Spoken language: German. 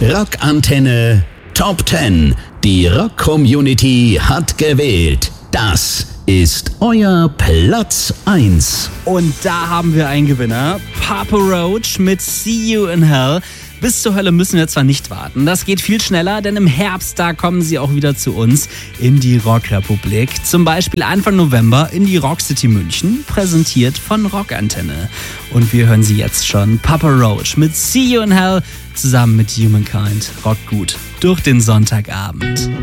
Rockantenne Top 10. Die Rock-Community hat gewählt. Das ist euer Platz 1. Und da haben wir einen Gewinner. Papa Roach mit See You in Hell. Bis zur Hölle müssen wir zwar nicht warten. Das geht viel schneller, denn im Herbst, da kommen sie auch wieder zu uns in die Rockrepublik. Zum Beispiel Anfang November in die Rockcity München, präsentiert von Rockantenne. Und wir hören sie jetzt schon. Papa Roach mit See You in Hell zusammen mit Humankind. Rockt gut durch den Sonntagabend.